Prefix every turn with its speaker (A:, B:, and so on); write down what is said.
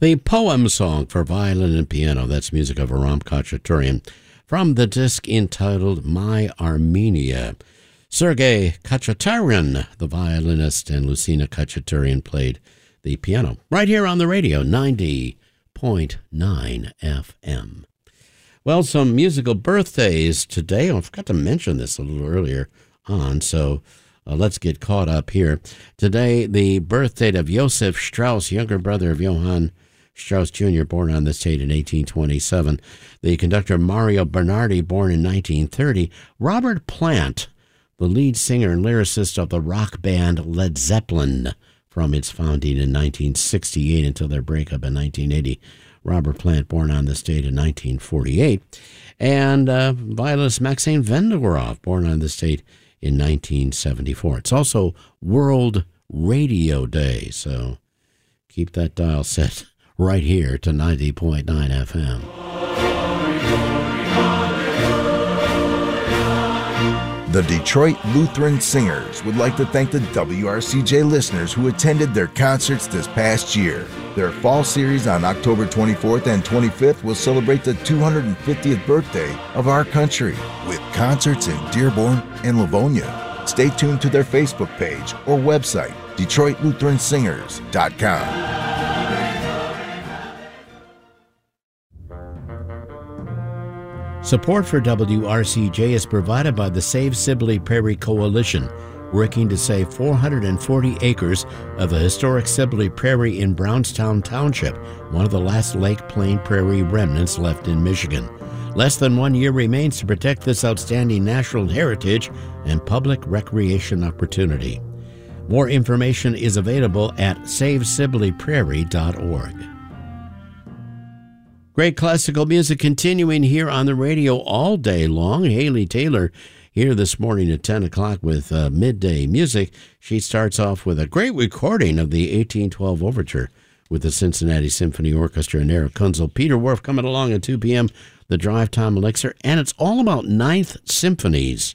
A: The Poem Song for Violin and Piano, that's music of Aram Khachaturian, from the disc entitled My Armenia. Sergei Khachaturian, the violinist, and Lucina Khachaturian played the piano, right here on the radio, 90.9 FM. Well, some musical birthdays today. I forgot to mention this a little earlier on, so let's get caught up here. Today, the birthday of Joseph Strauss, younger brother of Johann Strauss Jr., born on this date in 1827. The conductor Mario Bernardi, born in 1930. Robert Plant, the lead singer and lyricist of the rock band Led Zeppelin, from its founding in 1968 until their breakup in 1980. Robert Plant, born on this date in 1948. And violinist Maxim Vengerov, born on this date in 1974. It's also World Radio Day, so keep that dial set right here to 90.9 FM.
B: The Detroit Lutheran Singers would like to thank the WRCJ listeners who attended their concerts this past year. Their fall series on October 24th and 25th will celebrate the 250th birthday of our country with concerts in Dearborn and Livonia. Stay tuned to their Facebook page or website, DetroitLutheranSingers.com.
A: Support for WRCJ is provided by the Save Sibley Prairie Coalition, working to save 440 acres of the historic Sibley Prairie in Brownstown Township, one of the last Lake Plain Prairie remnants left in Michigan. Less than 1 year remains to protect this outstanding natural heritage and public recreation opportunity. More information is available at SaveSibleyPrairie.org. Great classical music continuing here on the radio all day long. Haley Taylor here this morning at 10 o'clock with Midday Music. She starts off with a great recording of the 1812 Overture with the Cincinnati Symphony Orchestra and Eric Kunzel. Peter Worf coming along at 2 p.m., the Drive Time Elixir, and it's all about Ninth Symphonies.